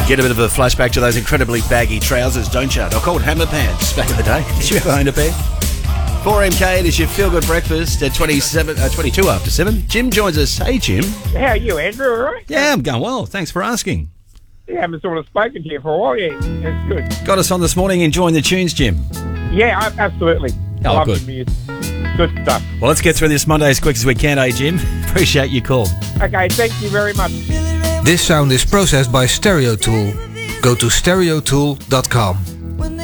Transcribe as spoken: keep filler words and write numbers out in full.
Get a bit of a flashback to those incredibly baggy trousers, don't you? They're called hammer pants back in the day. Did you ever own a pair? four M K, it is your feel-good breakfast at twenty-seven, uh, twenty-two after seven. Jim joins us. Hey, Jim. How are you, Andrew? All right? Yeah, I'm going well. Thanks for asking. Yeah, I haven't sort of spoken to you for a while. Yeah, that's good. Got us on this morning enjoying the tunes, Jim. Yeah, I, absolutely. Oh, Love good. the music. Good stuff. Well, let's get through this Monday as quick as we can, eh, Jim? Appreciate your call. Okay, thank you very much. This sound is processed by Stereo Tool. Go to stereo tool dot com.